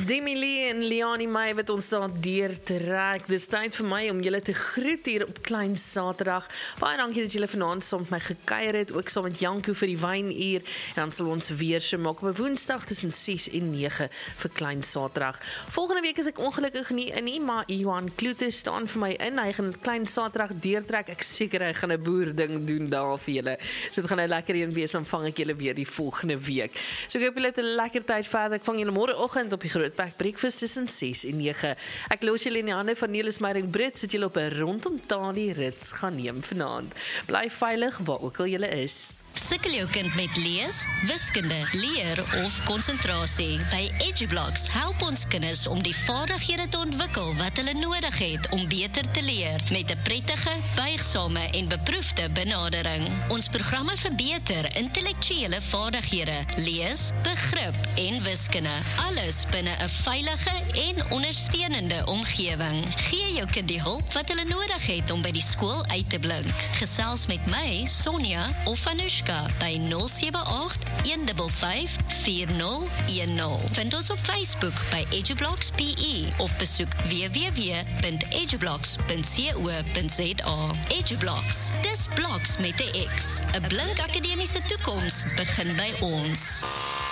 Demi Lee en Leonie May wat ons daar deur trek. Dis tyd vir my om julle te groet hier op Klein Saterdag. Baie dankie dat julle vanaand saam met my gekuier het, ook saam met Janko vir die wynuur. En dan sal ons weer so maak op 'n Woensdag tussen 6 en 9 vir Klein Saterdag. Volgende week is ek ongelukkig nie in nie, maar Johan Kloete staan vir my in. Hy gaan Klein Saterdag deurtrek. Ek seker hy gaan 'n boerding doen daar vir julle. So dit gaan 'n lekker een wees, dan vang ek julle weer die volgende week. So ek hoop julle het 'n lekker tyd verder. Ek vang julle môreoggend op die Grootpack Breakfast tussen 6 en 9. Ek los julle in die hande van Nelis Meyering Brits, dat julle op 'n rondom Tali rits gaan neem vanaand. Bly veilig waar ook al julle is. Sukkel jou kind met lees, wiskunde, leer of konsentrasie? By EduBlocks help ons kinders om die vaardighede te ontwikkel wat hulle nodig het om beter te leer met 'n prettige, buigsame en beproefde benadering. Ons programme verbeter intellektuele vaardighede, lees, begrip en wiskunde. Alles binne 'n veilige en ondersteunende omgewing. Gee jou kind die hulp wat hulle nodig het om by die skool uit te blink. Gesels met my, Sonja of Anushka by 078-155-4010. Vind ons op Facebook by EduBlocks PE of besoek www.edublocks.co.za. EduBlocks, dis bloks met 'n X. 'n blink akademiese toekoms begin by ons.